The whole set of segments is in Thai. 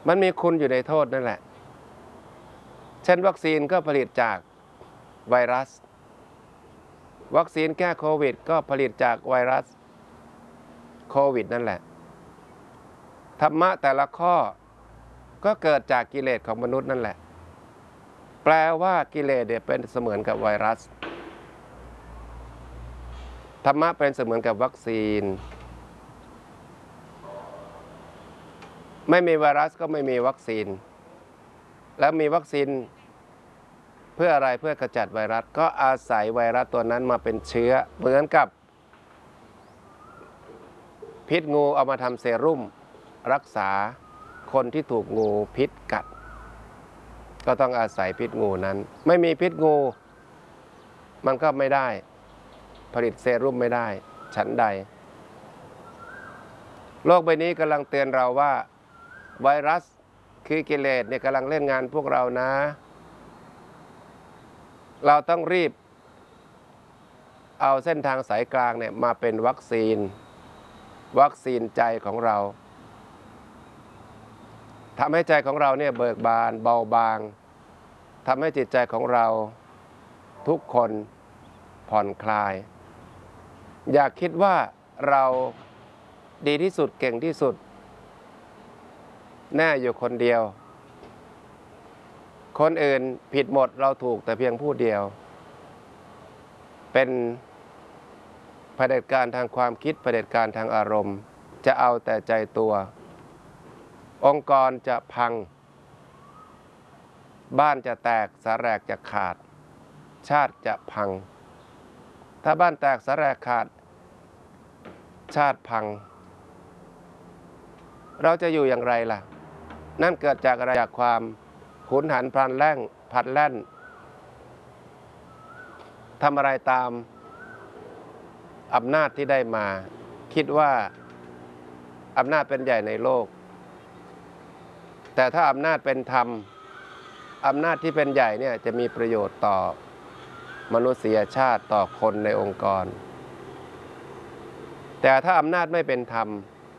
มันมีคุณอยู่ในโทษนั่นแหละเช่นวัคซีนก็ผลิตจากไวรัสวัคซีนแก้โควิดก็ผลิตจากไวรัสโควิดนั่นแหละธรรมะแต่ละข้อก็เกิดจากกิเลสของมนุษย์นั่นแหละแปลว่ากิเลสเนี่ยเป็นเสมือนกับไวรัสธรรมะเป็นเสมือนกับวัคซีนไม่มีไวรัสก็ไม่มีวัคซีนแล้วมีวัคซีนเพื่ออะไรเพื่อกระจัดไวรัสก็อาศัยไวรัสตัวนั้นมาเป็นเชื้อเหมือนกับพิษงูเอามาทำเซรุ่มรักษาคนที่ถูกงูพิษกัดก็ต้องอาศัยพิษงูนั้นไม่มีพิษงูมันก็ไม่ได้ผลิตเซรุ่มไม่ได้ฉันใดโลกใบนี้กำลังเตือนเราว่าไวรัสคือกิเลสเนี่ยกำลังเล่นงานพวกเรานะเราต้องรีบเอาเส้นทางสายกลางเนี่ยมาเป็นวัคซีนใจของเราทำให้ใจของเราเนี่ยเบิกบานเบาบางทำให้จิตใจของเราทุกคนผ่อนคลายอย่าคิดว่าเราดีที่สุดเก่งที่สุดแน่อยู่คนเดียวคนอื่นผิดหมดเราถูกแต่เพียงผู้เดียวเป็นเผด็จการทางความคิดเผด็จการทางอารมณ์จะเอาแต่ใจตัวองค์กรจะพังบ้านจะแตกสาแหรกจะขาดชาติจะพังถ้าบ้านแตกสาแหรกขาดชาติพังเราจะอยู่อย่างไรล่ะนั่นเกิดจากอะไรจากความหุนหันพลันแล่นผัดแล่นทำอะไรตามอำนาจที่ได้มาคิดว่าอำนาจเป็นใหญ่ในโลกแต่ถ้าอำนาจเป็นธรรมอำนาจที่เป็นใหญ่เนี่ยจะมีประโยชน์ต่อมนุษยชาติต่อคนในองค์กรแต่ถ้าอำนาจไม่เป็นธรรม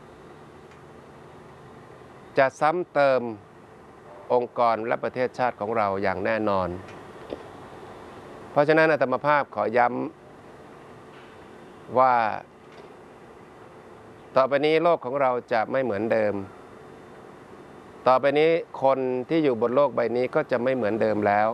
จะซ้ำเติมองค์กรและประเทศชาติของเราอย่างแน่นอนเพราะฉะนั้นอาตมาภาพขอย้ำว่าต่อไปนี้โลกของเราจะไม่เหมือนเดิมต่อไปนี้คนที่อยู่บนโลกใบนี้ก็จะไม่เหมือนเดิมแล้ว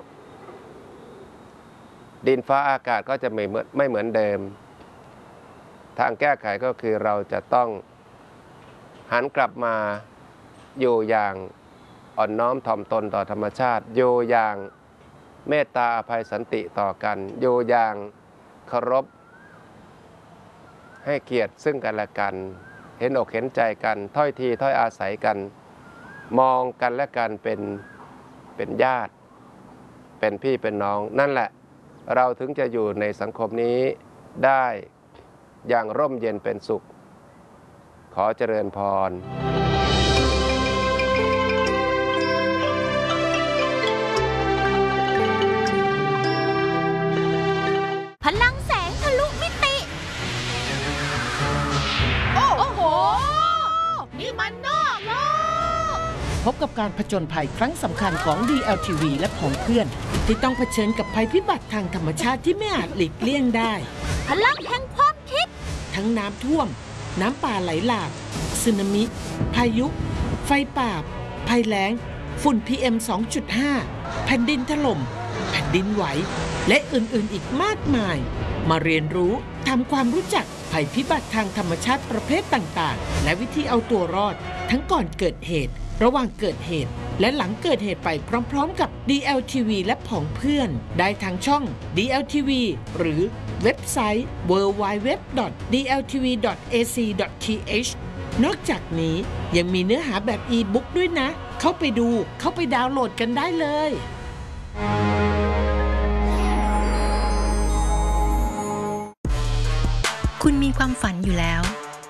ดินฟ้าอากาศก็จะไม่เหมือนเดิมทางแก้ไขก็คือเราจะต้องหันกลับมาอยู่อย่างอ่อนน้อมถ่อมตนต่อธรรมชาติอยู่อย่างเมตตาอภัยสันติต่อกันอยู่อย่างเคารพให้เกียรติซึ่งกันและกันเห็นอกเห็นใจกันถ้อยทีถ้อยอาศัยกันมองกันและกันเป็นญาติเป็นพี่เป็นน้องนั่นแหละเราถึงจะอยู่ในสังคมนี้ได้อย่างร่มเย็นเป็นสุขขอเจริญพรพลังแสงทะลุมิติโอ้โหนี่มันนอกโลกพบกับการผจญภัยครั้งสำคัญของ DLTV และของเพื่อนที่ต้องเผชิญกับภัยพิบัติทางธรรมชาติที่ไม่อาจหลีกเลี่ยงได้พลังแห่งความคิดทั้งน้ำท่วมน้ำป่าไหลหลากสึนามิพายุไฟป่าภัยแล้งฝุ่น PM 2.5 แผ่นดินถล่มแผ่นดินไหวและอื่นๆอีกมากมายมาเรียนรู้ทำความรู้จักภัยพิบัติทางธรรมชาติประเภทต่างๆและวิธีเอาตัวรอดทั้งก่อนเกิดเหตุระหว่างเกิดเหตุและหลังเกิดเหตุไปพร้อมๆกับ DLTV และผองเพื่อนได้ทางช่อง DLTV หรือเว็บไซต์ www.dltv.ac.th นอกจากนี้ยังมีเนื้อหาแบบอีบุ๊กด้วยนะเข้าไปดูเข้าไปดาวน์โหลดกันได้เลยคุณมีความฝันอยู่แล้ว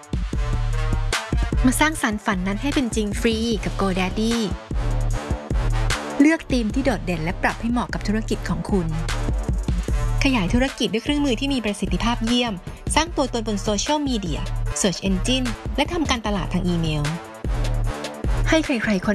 มาสร้างสรรค์ฝันนั้นให้เป็นจริงฟรีกับ GoDaddy เลือกธีมที่โดดเด่นและปรับให้เหมาะกับธุรกิจของคุณขยายธุรกิจด้วยเครื่องมือที่มีประสิทธิภาพเยี่ยมสร้างตัวตนบนโซเชียลมีเดีย Search Engine และทำการตลาดทางอีเมลให้ใครๆ